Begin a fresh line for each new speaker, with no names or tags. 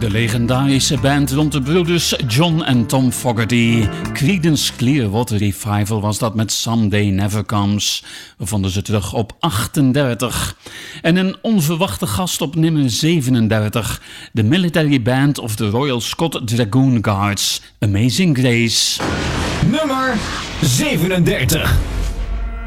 De legendarische band rond de broeders John en Tom Fogerty. Creedence Clearwater Revival was dat met Someday Never Comes. We vonden ze terug op 38. En een onverwachte gast op nummer 37. De Military Band of the Royal Scot Dragoon Guards. Amazing Grace.
Nummer 37.